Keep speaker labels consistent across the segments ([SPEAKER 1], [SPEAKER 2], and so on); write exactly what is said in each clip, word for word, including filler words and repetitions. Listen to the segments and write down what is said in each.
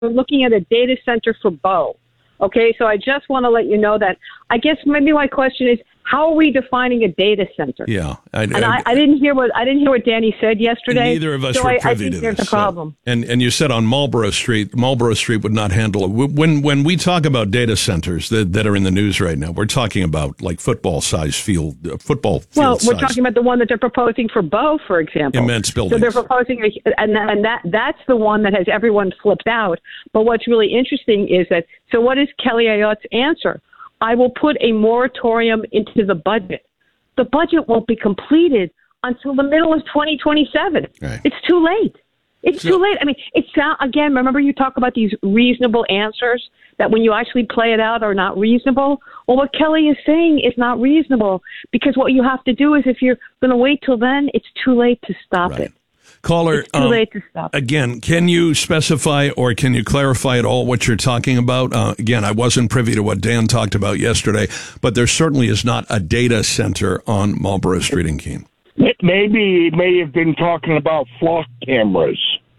[SPEAKER 1] looking at a data center for Bo. Okay, so I just want to let you know that. I guess maybe my question is, how are we defining a data center?
[SPEAKER 2] Yeah, I,
[SPEAKER 1] and I, I didn't hear what I didn't hear what Danny said yesterday.
[SPEAKER 2] Neither of us
[SPEAKER 1] so
[SPEAKER 2] were
[SPEAKER 1] I,
[SPEAKER 2] privy
[SPEAKER 1] I think
[SPEAKER 2] to
[SPEAKER 1] there's
[SPEAKER 2] this.
[SPEAKER 1] a problem.
[SPEAKER 2] So, and and you said on Marlborough Street, Marlborough Street would not handle it. When when we talk about data centers that, that are in the news right now, we're talking about like football size field, uh, football field
[SPEAKER 1] Well, we're
[SPEAKER 2] size.
[SPEAKER 1] talking about the one that they're proposing for Bo, for example.
[SPEAKER 2] Immense buildings.
[SPEAKER 1] So they're proposing, a, and and that that's the one that has everyone flipped out. But what's really interesting is that. So what is Kelly Ayotte's answer? I will put a moratorium into the budget. The budget won't be completed until the middle of twenty twenty-seven.
[SPEAKER 2] Right.
[SPEAKER 1] It's too late. It's
[SPEAKER 2] So-
[SPEAKER 1] too late. I mean, it's not, again, remember you talk about these reasonable answers that when you actually play it out are not reasonable? Well, what Kelly is saying is not reasonable because what you have to do is if you're going to wait till then, it's too late to stop
[SPEAKER 2] Right.
[SPEAKER 1] it.
[SPEAKER 2] Caller,
[SPEAKER 1] It's too
[SPEAKER 2] um,
[SPEAKER 1] late to stop.
[SPEAKER 2] again, can you specify or can you clarify at all what you're talking about? Uh, again, I wasn't privy to what Dan talked about yesterday, but there certainly is not a data center on Marlborough Street in Keene.
[SPEAKER 3] Maybe he may have been talking about flock cameras.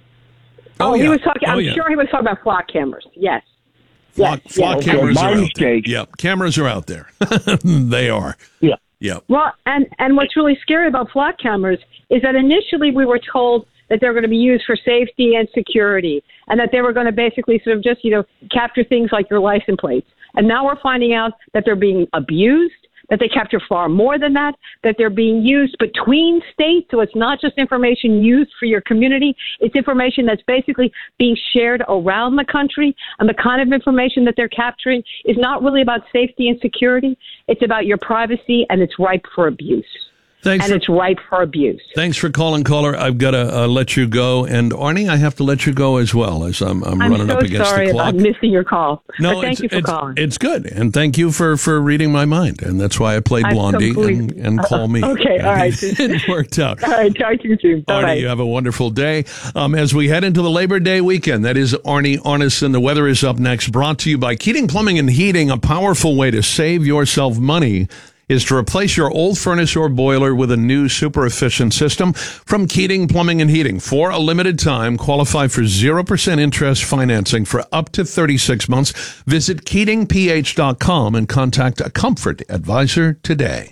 [SPEAKER 1] Oh,
[SPEAKER 2] Oh,
[SPEAKER 1] he
[SPEAKER 2] yeah.
[SPEAKER 1] was talking.
[SPEAKER 2] Oh,
[SPEAKER 1] I'm
[SPEAKER 2] yeah.
[SPEAKER 1] sure he was talking about flock camemeras. Yes.
[SPEAKER 2] Flock,
[SPEAKER 1] yes.
[SPEAKER 2] flock
[SPEAKER 1] yes.
[SPEAKER 2] cameras
[SPEAKER 3] My
[SPEAKER 2] are out there.
[SPEAKER 3] mistake.
[SPEAKER 2] Yep, cameras are out there. They are.
[SPEAKER 3] Yeah.
[SPEAKER 2] Yep.
[SPEAKER 1] Well, and, and what's really scary about flock cameras is that initially we were told that they're going to be used for safety and security, and that they were going to basically sort of just, you know, capture things like your license plates. And now we're finding out that they're being abused, that they capture far more than that, that they're being used between states. So it's not just information used for your community. It's information that's basically being shared around the country. And the kind of information that they're capturing is not really about safety and security. It's about your privacy, and it's ripe for abuse.
[SPEAKER 2] Thanks
[SPEAKER 1] and
[SPEAKER 2] for,
[SPEAKER 1] it's ripe for abuse.
[SPEAKER 2] Thanks for calling, caller. I've got to uh, let you go. And Arnie, I have to let you go as well as I'm, I'm,
[SPEAKER 1] I'm
[SPEAKER 2] running
[SPEAKER 1] so
[SPEAKER 2] up against
[SPEAKER 1] sorry
[SPEAKER 2] the clock.
[SPEAKER 1] about missing your call.
[SPEAKER 2] No,
[SPEAKER 1] but thank
[SPEAKER 2] it's,
[SPEAKER 1] you for
[SPEAKER 2] it's,
[SPEAKER 1] calling.
[SPEAKER 2] it's good. And thank you for, for reading my mind. And that's why I played
[SPEAKER 1] I'm
[SPEAKER 2] Blondie and,
[SPEAKER 1] complete-
[SPEAKER 2] and Call Me.
[SPEAKER 1] Okay, all right.
[SPEAKER 2] It worked out.
[SPEAKER 1] All right, talk to you soon. Bye-bye.
[SPEAKER 2] Arnie, you have a wonderful day. Um, as we head into the Labor Day weekend, that is Arnie Arneson. The weather is up next, brought to you by Keating Plumbing and Heating. A powerful way to save yourself money is to replace your old furnace or boiler with a new super efficient system from Keating Plumbing and Heating. For a limited time, qualify for zero percent interest financing for up to thirty-six months. Visit keating p h dot com and contact a comfort advisor today.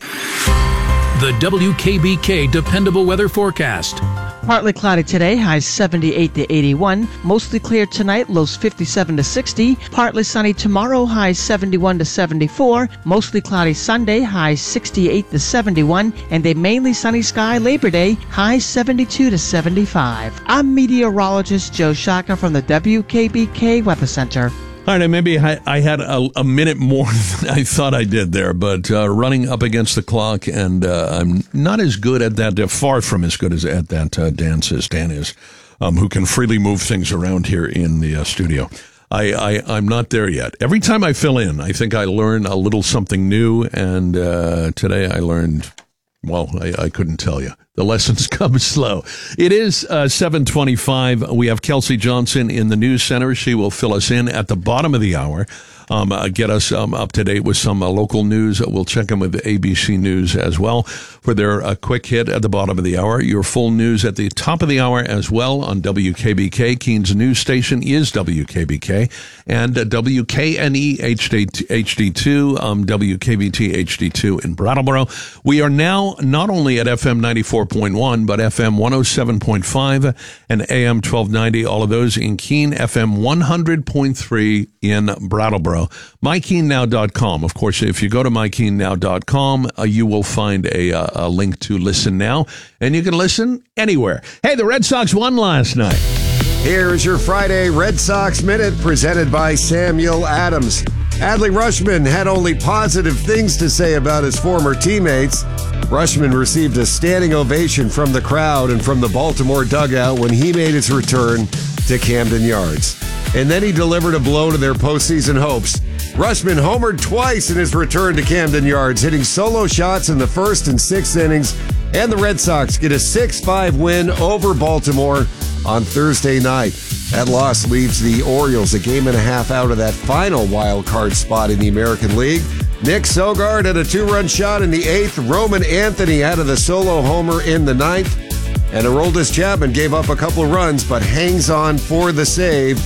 [SPEAKER 4] The W K B K Dependable Weather Forecast.
[SPEAKER 5] Partly cloudy today, highs seventy-eight to eighty-one. Mostly clear tonight, lows fifty-seven to sixty. Partly sunny tomorrow, highs seventy-one to seventy-four. Mostly cloudy Sunday, highs sixty-eight to seventy-one. And a mainly sunny sky Labor Day, highs seventy-two to seventy-five. I'm meteorologist Joe Shaka from the W K B K Weather Center.
[SPEAKER 2] All right, maybe I, I had a, a minute more than I thought I did there, but uh, running up against the clock, and uh, I'm not as good at that, uh, far from as good as at that uh, dance as Dan is, um, who can freely move things around here in the uh, studio. I, I, I'm not there yet. Every time I fill in, I think I learn a little something new, and uh, today I learned, well, I, I couldn't tell you. The lessons come slow. It is uh, seven twenty-five. We have Kelsey Johnson in the news center. She will fill us in at the bottom of the hour, um, uh, get us um, up to date with some uh, local news. We'll check in with A B C News as well for their uh, quick hit at the bottom of the hour. Your full news at the top of the hour as well on W K B K. Keene's news station is W K B K, and uh, W K N E H D two, um, W K B T H D two in Brattleboro. We are now not only at F M ninety-four point one, but F M one oh seven point five and A M twelve ninety, all of those in Keene, F M one hundred point three in Brattleboro. my keene now dot com. Of course, if you go to my keene now dot com, uh, you will find a, uh, a link to listen now, and you can listen anywhere. Hey, the Red Sox won last night.
[SPEAKER 6] Here's your Friday Red Sox Minute presented by Samuel Adams. Adley Rutschman had only positive things to say about his former teammates. Rutschman received a standing ovation from the crowd and from the Baltimore dugout when he made his return to Camden Yards. And then he delivered a blow to their postseason hopes. Rutschman homered twice in his return to Camden Yards, hitting solo shots in the first and sixth innings, and the Red Sox get a six five win over Baltimore on Thursday night. That loss leaves the Orioles a game and a half out of that final wild card spot in the American League. Nick Sogard had a two-run shot in the eighth. Roman Anthony added the solo homer in the ninth. And Aroldis Chapman gave up a couple of runs, but hangs on for the save.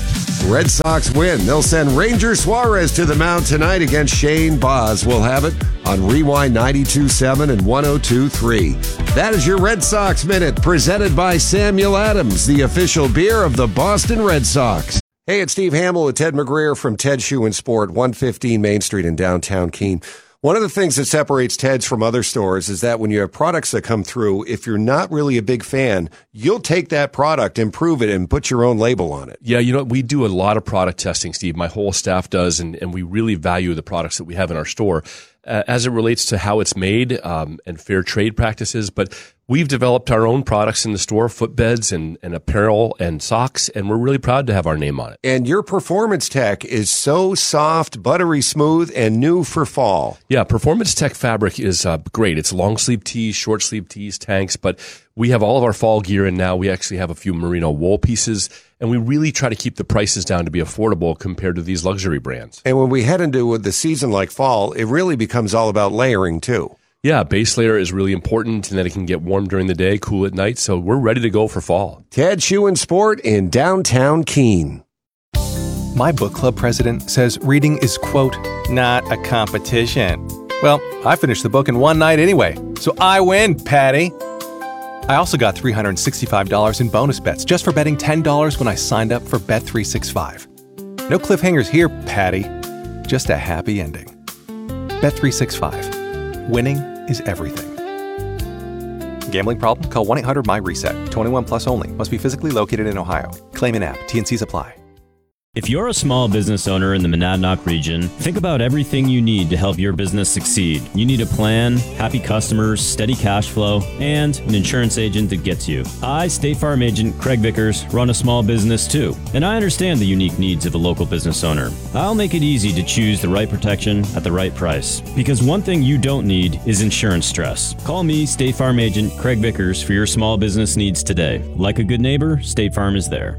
[SPEAKER 6] Red Sox win. They'll send Ranger Suarez to the mound tonight against Shane Baz. We'll have it on Rewind ninety-two point seven and one oh two point three. That is your Red Sox Minute, presented by Samuel Adams, the official beer of the Boston Red Sox. Hey, it's Steve Hamill with Ted McGreer from Ted Shoe and Sport, one fifteen Main Street in downtown Keene. One of the things that separates Ted's from other stores is that when you have products that come through, if you're not really a big fan, you'll take that product, improve it, and put your own label on it.
[SPEAKER 7] Yeah, you know, we do a lot of product testing, Steve. My whole staff does, and, and we really value the products that we have in our store uh, as it relates to how it's made um, and fair trade practices. But we've developed our own products in the store, footbeds and, and apparel and socks, and we're really proud to have our name on it.
[SPEAKER 6] And your Performance Tech is so soft, buttery smooth, and new for fall.
[SPEAKER 7] Yeah, Performance Tech fabric is uh, great. It's long sleeve tees, short sleeve tees, tanks, but we have all of our fall gear in now. We actually have a few merino wool pieces, and we really try to keep the prices down to be affordable compared to these luxury brands.
[SPEAKER 6] And when we head into the season like fall, it really becomes all about layering too.
[SPEAKER 7] Yeah, base layer is really important, and that it can get warm during the day, cool at night, so we're ready to go for fall.
[SPEAKER 6] Ted Shoe and Sport in downtown Keene.
[SPEAKER 8] My book club president says reading is, quote, not a competition. Well, I finished the book in one night anyway, so I win, Patty. I also got three hundred sixty-five dollars in bonus bets just for betting ten dollars when I signed up for Bet three sixty-five. No cliffhangers here, Patty. Just a happy ending. Bet three sixty-five. Winning is everything. Gambling problem? Call one eight hundred my reset. twenty-one plus only. Must be physically located in Ohio. Claim in app. T N Cs apply.
[SPEAKER 9] If you're a small business owner in the Monadnock region, think about everything you need to help your business succeed. You need a plan, happy customers, steady cash flow, and an insurance agent that gets you. I, State Farm Agent Craig Vickers, run a small business too, and I understand the unique needs of a local business owner. I'll make it easy to choose the right protection at the right price, because one thing you don't need is insurance stress. Call me, State Farm Agent Craig Vickers, for your small business needs today. Like a good neighbor, State Farm is there.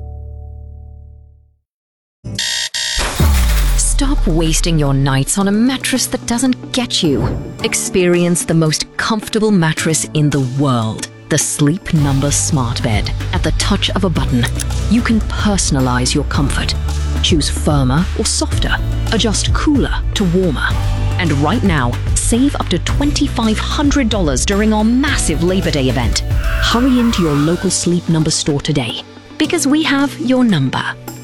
[SPEAKER 10] Stop wasting your nights on a mattress that doesn't get you. Experience the most comfortable mattress in the world. The Sleep Number Smart Bed. At the touch of a button, you can personalize your comfort. Choose firmer or softer. Adjust cooler to warmer. And right now, save up to two thousand five hundred dollars during our massive Labor Day event. Hurry into your local Sleep Number store today, because we have your number.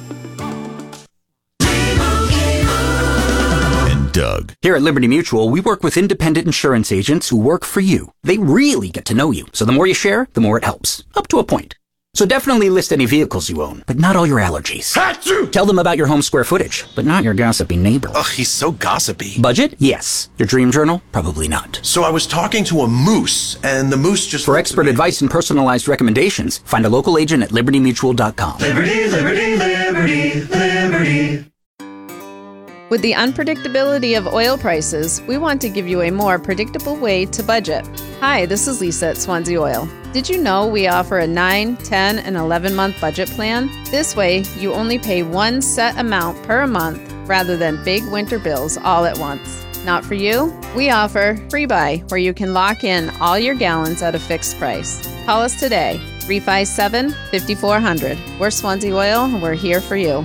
[SPEAKER 11] Doug. Here at Liberty Mutual, we work with independent insurance agents who work for you. They really get to know you, so the more you share, the more it helps. Up to a point. So definitely list any vehicles you own, but not all your allergies. Achoo! Tell them about your home square footage, but not your gossipy neighbor.
[SPEAKER 12] Ugh, he's so gossipy.
[SPEAKER 11] Budget? Yes. Your dream journal? Probably not.
[SPEAKER 12] So I was talking to a moose, and the moose just...
[SPEAKER 11] For expert advice and personalized recommendations, find a local agent at liberty mutual dot com.
[SPEAKER 13] Liberty, liberty, liberty, liberty.
[SPEAKER 14] With the unpredictability of oil prices, we want to give you a more predictable way to budget. Hi, this is Lisa at Swansea Oil. Did you know we offer a nine, ten, and eleven month budget plan? This way, you only pay one set amount per month rather than big winter bills all at once. Not for you? We offer Free Buy, where you can lock in all your gallons at a fixed price. Call us today, three five seven, five four zero zero. We're Swansea Oil, and we're here for you.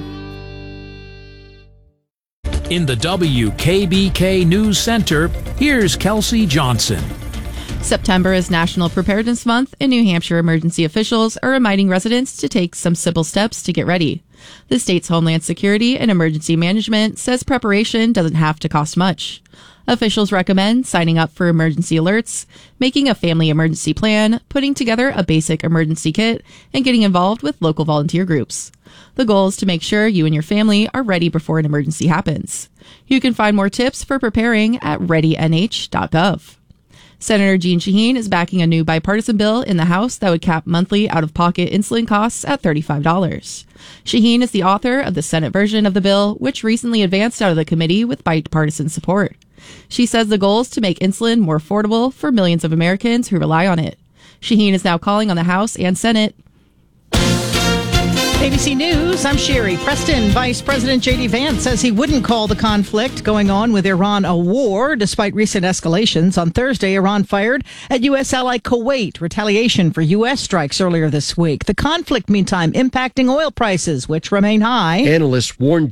[SPEAKER 4] In the W K B K News Center, here's Kelsey Johnson.
[SPEAKER 15] September is National Preparedness Month, and New Hampshire emergency officials are reminding residents to take some simple steps to get ready. The state's Homeland Security and Emergency Management says preparation doesn't have to cost much. Officials recommend signing up for emergency alerts, making a family emergency plan, putting together a basic emergency kit, and getting involved with local volunteer groups. The goal is to make sure you and your family are ready before an emergency happens. You can find more tips for preparing at ready N H dot gov. Senator Jeanne Shaheen is backing a new bipartisan bill in the House that would cap monthly out-of-pocket insulin costs at thirty-five dollars. Shaheen is the author of the Senate version of the bill, which recently advanced out of the committee with bipartisan support. She says the goal is to make insulin more affordable for millions of Americans who rely on it. Shaheen is now calling on the House and Senate.
[SPEAKER 16] A B C News, I'm Sherry Preston. Vice President J D Vance says he wouldn't call the conflict going on with Iran a war, despite recent escalations. On Thursday, Iran fired at U S ally Kuwait, retaliation for U S strikes earlier this week. The conflict, meantime, impacting oil prices, which remain high.
[SPEAKER 17] Analysts warn